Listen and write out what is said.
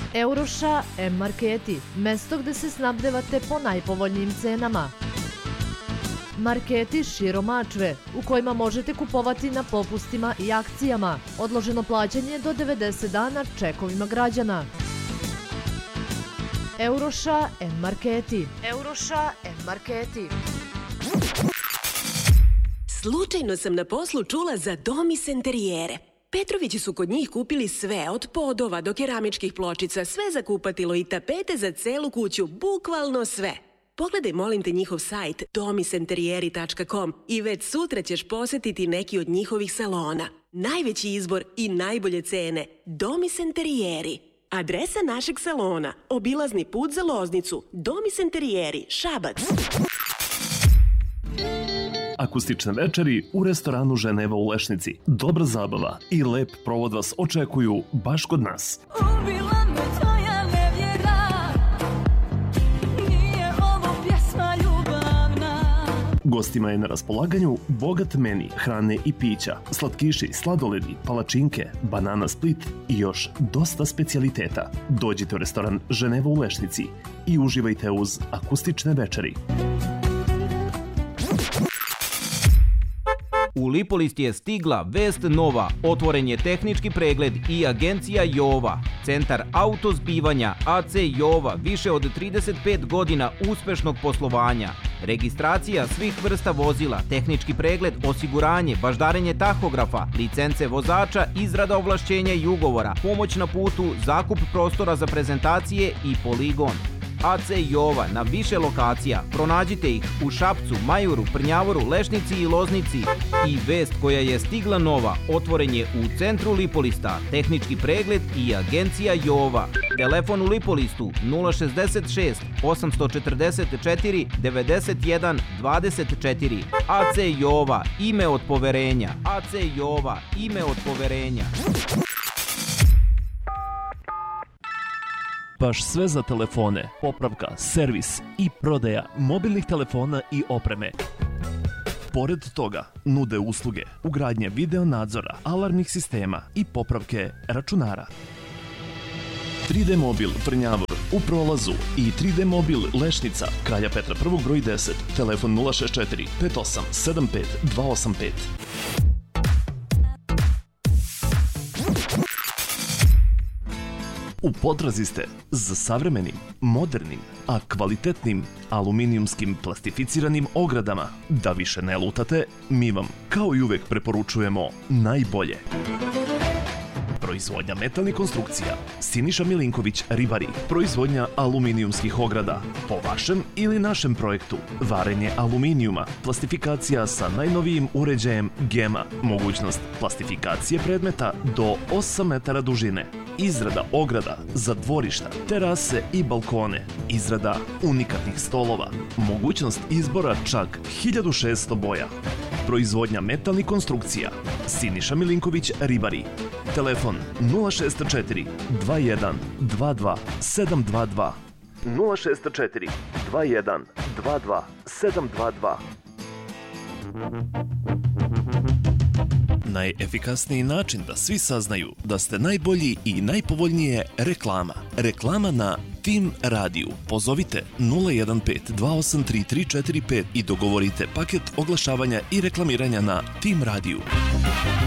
Euroša M-marketi, mesto gde se snabdevate po najpovoljnijim cenama. Marketi širom Mačve, u kojima možete kupovati na popustima i akcijama. Odloženo plaćanje do 90 dana čekovima građana. Euroša M-marketi. Euroša M-marketi. Slučajno sam na poslu čula za Domis enterijere. Petrovići su kod njih kupili sve, od podova do keramičkih pločica, sve za kupatilo i tapete za celu kuću, bukvalno sve. Pogledaj, molim te, njihov sajt domisenterijeri.com i već sutra ćeš posetiti neki od njihovih salona. Najveći izbor i najbolje cene. Domis enterijeri. Adresa našeg salona: obilazni put za Loznicu. Domis enterijeri, Šabac. Akustične večeri u restoranu Ženeva u Lešnici. Dobra zabava i lep provod vas očekuju baš kod nas. Ubila me tvoja nevjera, nije ovo pjesma ljubavna. Gostima je na raspolaganju bogat meni hrane i pića, slatkiši, sladoledi, palačinke, banana split i još dosta specijaliteta. Dođite u restoran Ženeva u Lešnici i uživajte uz akustične večeri. U Lipolist je stigla vest nova, otvoren je tehnički pregled i agencija Jova, centar autozbivanja AC Jova, više od 35 godina uspešnog poslovanja, registracija svih vrsta vozila, tehnički pregled, osiguranje, baždarenje tahografa, licence vozača, izrada ovlašćenja i ugovora, pomoć na putu, zakup prostora za prezentacije i poligon. AC Jova na više lokacija. Pronađite ih u Šapcu, Majuru, Prnjavoru, Lešnici i Loznici. I vest koja je stigla nova, otvoren je u centru Lipolista, tehnički pregled i agencija Jova. Telefon u Lipolistu 066 844 91 24. AC Jova, ime od poverenja. AC Jova, ime od poverenja. Baš sve za telefone, popravka, servis i prodaja mobilnih telefona i opreme. Pored toga, nude usluge ugradnje video nadzora, alarmnih sistema i popravke računara. 3D Mobil Prnjavor u Prolazu i 3D Mobil Lešnica, Kralja Petra I broj 10, telefon 064 58 75 285. U potrazi ste za savremenim, modernim, a kvalitetnim aluminijumskim plastificiranim ogradama. Da više ne lutate, mi vam kao i uvek preporučujemo najbolje. Proizvodnja metalnih konstrukcija. Siniša Milinković Ribari. Proizvodnja aluminijumskih ograda. Po vašem ili našem projektu. Varenje aluminijuma. Plastifikacija sa najnovijim uređajem GEMA. Mogućnost plastifikacije predmeta do 8 metara dužine. Izrada ograda za dvorišta, terase i balkone. Izrada unikatnih stolova. Mogućnost izbora čak 1600 boja. Proizvodnja metalnih konstrukcija. Siniša Milinković Ribari. Telefon 064 21 22 722. 064 21 22 722. Najefikasniji način da svi saznaju da ste najbolji i najpovoljnije reklama. Reklama na Tim Radiju. Pozovite 015 283 345 i dogovorite paket oglašavanja i reklamiranja na Tim Radiju.